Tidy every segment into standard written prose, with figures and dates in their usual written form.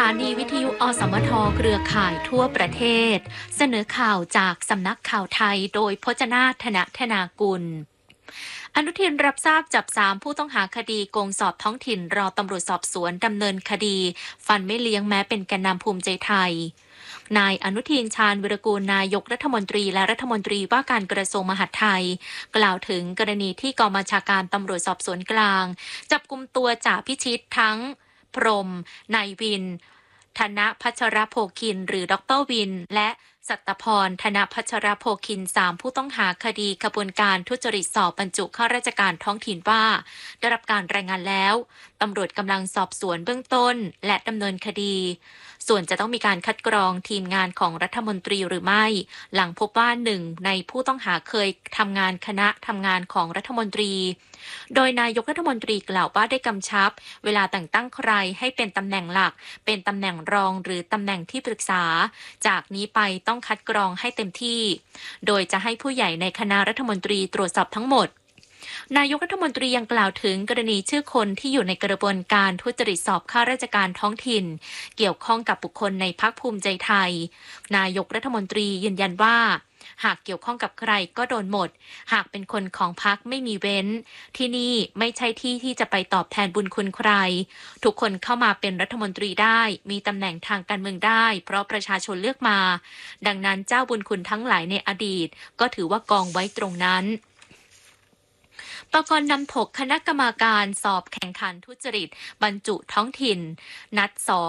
านีวิทยุอสมทเครือข่ายทั่วประเทศเสนอข่าวจากสำนักข่าวไทยโดยพจนาถนธนากุลอนุทินรับทราบจับ3ผู้ต้องหาคดีโกงสอบท้องถิ่นรอตำรวจสอบสวนดำเนินคดีฟันไม่เลี้ยงแม้เป็นแกนนำภูมิใจไทยนายอนุทินชาญวิรากูลนายกรัฐมนตรีและรัฐมนตรีว่าการกระทรวงมหาดไทยกล่าวถึงกรณีที่กองบัญชาการตำรวจสอบสวนกลางจับกุมตัวจ่าพิชิตทั้งพรหมนายวินธนพัชรโภคินหรือดรวินและสัตพรธนพัชรโภคิน3ผู้ต้องหาคดีขบวนการทุจริตสอบบรรจุข้าราชการท้องถิ่นว่าได้รับการรายงานแล้วตำรวจกำลังสอบสวนเบื้องต้นและดำเนินคดีส่วนจะต้องมีการคัดกรองทีมงานของรัฐมนตรีหรือไม่หลังพบว่าหนึ่งในผู้ต้องหาเคยทำงานคณะทำงานของรัฐมนตรีโดยนายกรัฐมนตรีกล่าวว่าได้กำชับเวลาแต่งตั้งใครให้เป็นตำแหน่งหลักเป็นตำแหน่งรองหรือตำแหน่งที่ปรึกษาจากนี้ไปต้องคัดกรองให้เต็มที่โดยจะให้ผู้ใหญ่ในคณะรัฐมนตรีตรวจสอบทั้งหมดนายกรัฐมนตรียังกล่าวถึงกรณีชื่อคนที่อยู่ในกระบวนการทุจริตสอบข้าราชการท้องถิ่นเกี่ยวข้องกับบุคคลในพรรคภูมิใจไทยนายกรัฐมนตรียืนยันว่าหากเกี่ยวข้องกับใครก็โดนหมดหากเป็นคนของพรรคไม่มีเว้นที่นี่ไม่ใช่ที่ที่จะไปตอบแทนบุญคุณใครทุกคนเข้ามาเป็นรัฐมนตรีได้มีตำแหน่งทางการเมืองได้เพราะประชาชนเลือกมาดังนั้นเจ้าบุญคุณทั้งหลายในอดีตก็ถือว่ากองไว้ตรงนั้นปกรณ์นำถกคณะกรรมการสอบแข่งขันทุจริตบรรจุท้องถิ่นนัด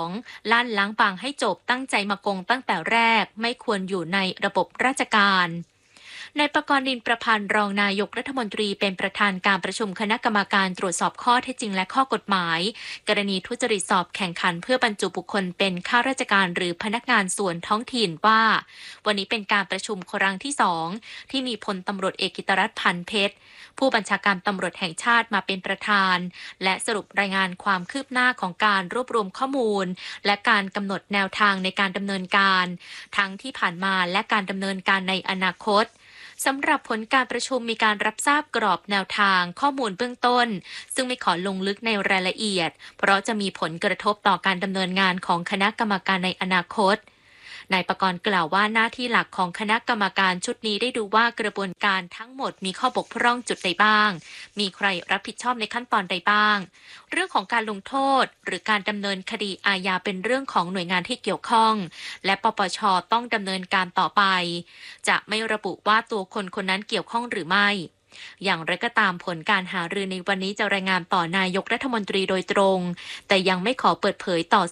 2ลั่นล้างบางให้จบตั้งใจมาโกงตั้งแต่แรกไม่ควรอยู่ในระบบราชการนายปกรณ์นินประพันธ์รองนายกรัฐมนตรีเป็นประธานการประชุมคณะกรรมการตรวจสอบข้อเท็จจริงและข้อกฎหมายกรณีทุจริตสอบแข่งขันเพื่อบรรจุบุคคลเป็นข้าราชการหรือพนักงานส่วนท้องถิ่นว่าวันนี้เป็นการประชุมครั้งที่2ที่มีพลตำรวจเอกกิตรัตน์พันเพชรผู้บัญชาการตำรวจแห่งชาติมาเป็นประธานและสรุปรายงานความคืบหน้าของการรวบรวมข้อมูลและการกำหนดแนวทางในการดำเนินการทั้งที่ผ่านมาและการดำเนินการในอนาคตสำหรับผลการประชุมมีการรับทราบกรอบแนวทางข้อมูลเบื้องต้นซึ่งไม่ขอลงลึกในรายละเอียดเพราะจะมีผลกระทบต่อการดำเนินงานของคณะกรรมการในอนาคตนายปกรณ์กล่าวว่าหน้าที่หลักของคณะกรรมการชุดนี้ได้ดูว่ากระบวนการทั้งหมดมีข้อบกพร่องจุดใดบ้างมีใครรับผิดชอบในขั้นตอนใดบ้างเรื่องของการลงโทษหรือการดำเนินคดีอาญาเป็นเรื่องของหน่วยงานที่เกี่ยวข้องและปปช.ต้องดำเนินการต่อไปจะไม่ระบุว่าตัวคนคนนั้นเกี่ยวข้องหรือไม่อย่างไรก็ตามผลการหารือในวันนี้จะรายงานต่อนายกรัฐมนตรีโดยตรงแต่ยังไม่ขอเปิดเผยต่อ